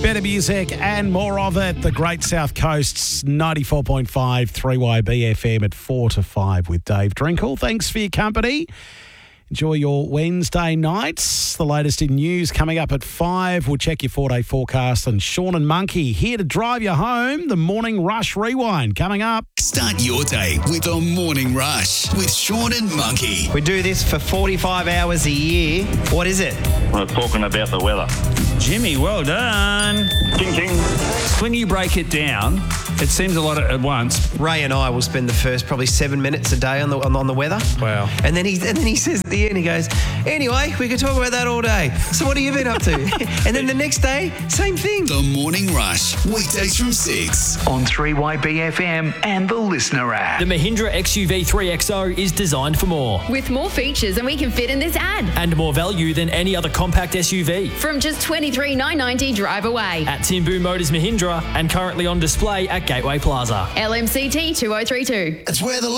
better music and more of it. The Great South Coast's 94.5 3YB FM at 4 to 5 with Dave Drinkle. Thanks for your company. Enjoy your Wednesday nights. The latest in news coming up at 5. We'll check your 4-day forecast. And Sean and Monkey here to drive you home. The Morning Rush Rewind coming up. Start your day with the Morning Rush with Sean and Monkey. We do this for 45 hours a year. What is it? We're talking about the weather. Jimmy, well done. Ding, ding. When you break it down, it seems a lot at once. Ray and I will spend the first probably 7 minutes a day on the weather. Wow. And then he says at the end, he goes, anyway, we could talk about that all day. So what have you been up to? And then the next day, same thing. The Morning Rush, weekdays from 6 on 3YB FM and the Listener app. The Mahindra XUV 3XO is designed for more. With more features than we can fit in this ad. And more value than any other compact SUV. From just $23,990 drive away. At Timbu Motors Mahindra and currently on display at Gateway Plaza. LMCT 2032. It's where the